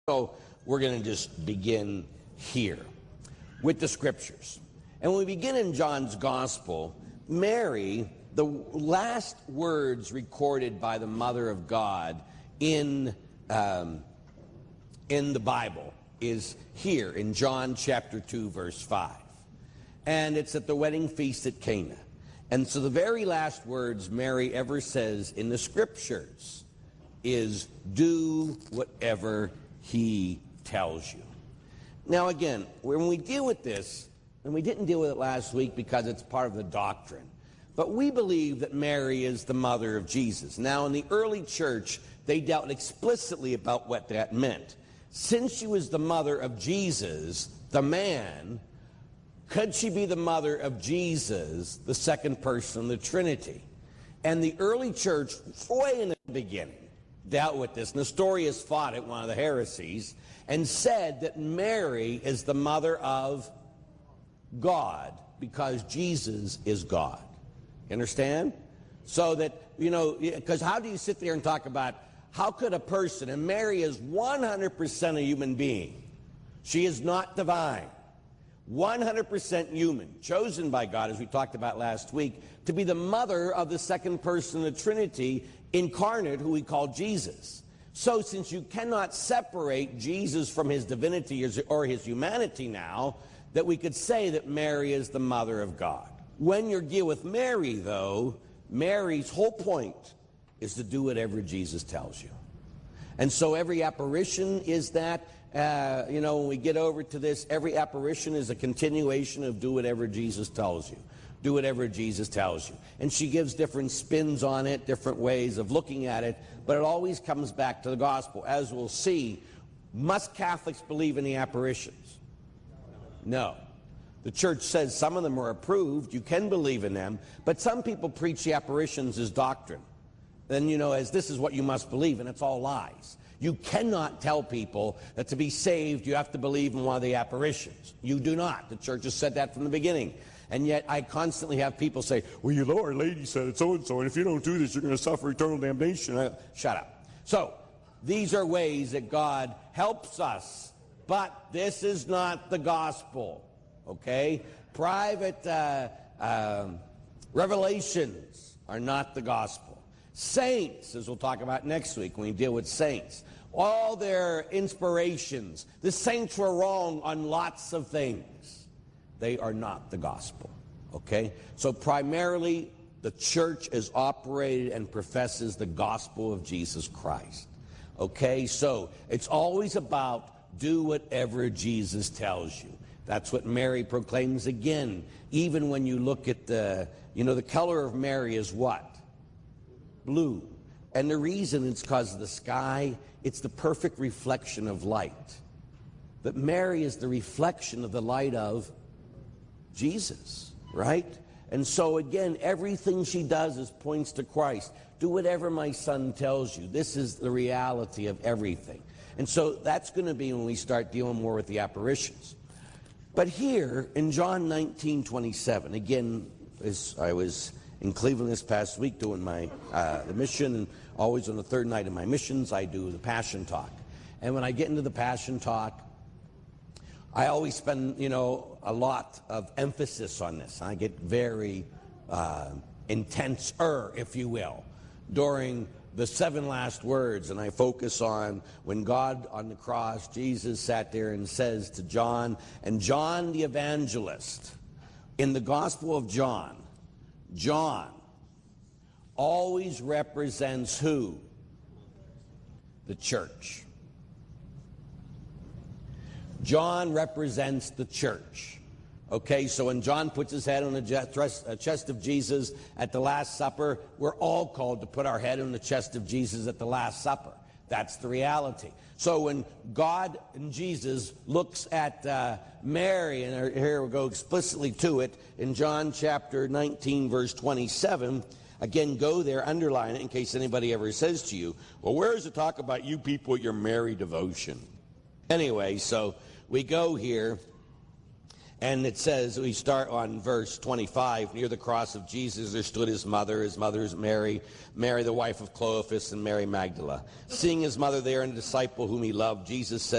So we're going to just begin here with the scriptures. And when we begin in John's gospel, Mary, the last words recorded by the Mother of God in the Bible is here in John chapter 2, verse 5. And it's at the wedding feast at Cana. And so the very last words Mary ever says in the scriptures is, "Do whatever he tells you." Now again, when we deal with this, and we didn't deal with it last week because it's part of the doctrine, but we believe that Mary is the mother of Jesus. Now in the early church, they dealt explicitly about what that meant. Since she was the mother of Jesus, the man, could she be the mother of Jesus, the second person of the Trinity? And the early church, way in the beginning, dealt with this. Nestorius fought it, one of the heresies, and said that Mary is the mother of God because Jesus is God. You understand? So that, because how do you sit there and talk about how could a person, and Mary is 100% a human being. She is not divine. 100% human, chosen by God, as we talked about last week, to be the mother of the second person of the Trinity, incarnate, who we call Jesus. So since you cannot separate Jesus from his divinity or his humanity now, that we could say that Mary is the mother of God. When you deal with Mary, though, Mary's whole point is to do whatever Jesus tells you. And so every apparition is that. When we get over to this, every apparition is a continuation of do whatever Jesus tells you. Do whatever Jesus tells you. And she gives different spins on it, different ways of looking at it, but it always comes back to the gospel. As we'll see, must Catholics believe in the apparitions? No. The church says some of them are approved, you can believe in them, but some people preach the apparitions as doctrine. Then, as this is what you must believe, and it's all lies. You cannot tell people that to be saved, you have to believe in one of the apparitions. You do not. The church has said that from the beginning. And yet I constantly have people say, well, Our Lady said it's so-and-so, and if you don't do this, you're going to suffer eternal damnation. Shut up. So these are ways that God helps us, but this is not the gospel, okay? Private revelations are not the gospel. Saints, as we'll talk about next week when we deal with saints, all their inspirations, the saints were wrong on lots of things. They are not the gospel, okay? So primarily, the church is operated and professes the gospel of Jesus Christ, okay? So it's always about do whatever Jesus tells you. That's what Mary proclaims again. Even when you look at the color of Mary is what? Blue. And the reason it's because of the sky, it's the perfect reflection of light. That Mary is the reflection of the light of Jesus, right? And so again, everything she does points to Christ. Do whatever my son tells you. This is the reality of everything. And so that's going to be when we start dealing more with the apparitions. But here in John 19:27, again, as I was in Cleveland this past week doing my the mission, and always on the third night of my missions, I do the Passion Talk. And when I get into the Passion Talk, I always spend, a lot of emphasis on this. I get very intense-er, if you will, during the 7 last words, and I focus on when God on the cross, Jesus sat there and says to John, and John the evangelist, in the Gospel of John always represents who? The church. John represents the church. Okay, so when John puts his head on the chest of Jesus at the Last Supper, we're all called to put our head on the chest of Jesus at the Last Supper. That's the reality. So when God and Jesus looks at Mary, and here we go explicitly to it, in John chapter 19, verse 27, again, go there, underline it in case anybody ever says to you, well, where does it talk about you people at your Mary devotion? Anyway, so we go here, And it says, we start on verse 25, near the cross of Jesus there stood his mother is Mary, Mary the wife of Clopas, and Mary Magdala. Seeing his mother there and the disciple whom he loved, Jesus said